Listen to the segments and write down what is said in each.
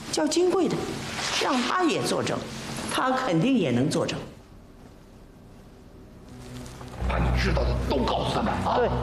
叫金贵的，让他也作证，他肯定也能作证。 把你知道的都告诉他们啊！ 对。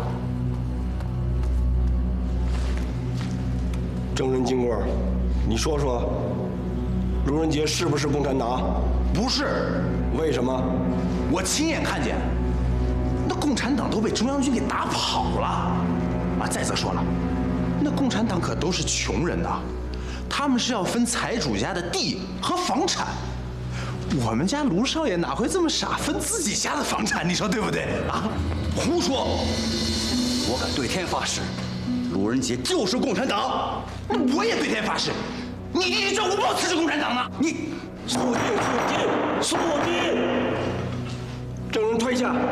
证人金贵，你说说，卢仁杰是不是共产党？ 不是。 为什么？ 我亲眼看见，那共产党都被中央军给打跑了。啊，再则说了，那共产党可都是穷人呐，他们是要分财主家的地和房产。我们家卢少爷哪会这么傻，分自己家的房产？你说对不对啊？ 胡说！我敢对天发誓，卢仁杰就是共产党。 那我也对天发誓，你赵国宝才是共产党呢！你肃静！证人退下。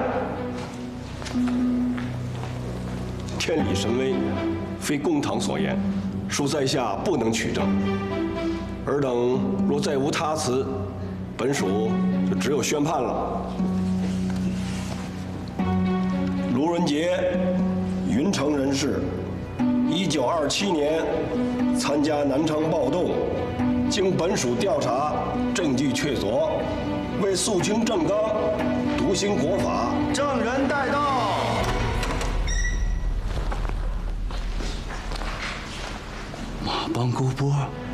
天理神威，非公堂所言，属在下不能取证。尔等若再无他词，本署就只有宣判了。卢仁杰，云城人士，1927年参加南昌暴动，经本署调查，证据确凿，为肃清正纲，笃行国法。 证人带到。马帮勾波